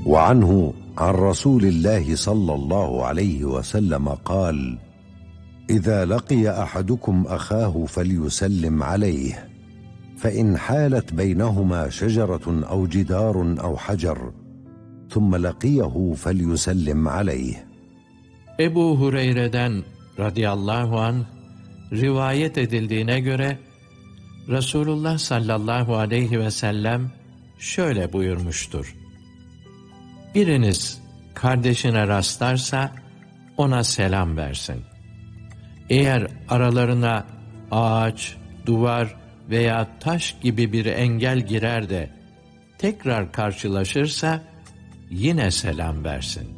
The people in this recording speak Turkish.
وعنه عن رسول الله صلى الله عليه وسلم قال: إذا لقي أحدكم أخاه فليسلم عليه، فإن حالت بينهما شجرة أو جدار أو حجر ثم لقيه فليسلم عليه. Ebu Hureyre'den radıyallahu anh rivayet edildiğine göre Resulullah sallallahu aleyhi ve sellem şöyle buyurmuştur: Biriniz kardeşine rastlarsa ona selam versin. Eğer aralarına ağaç, duvar veya taş gibi bir engel girer de tekrar karşılaşırsa yine selam versin.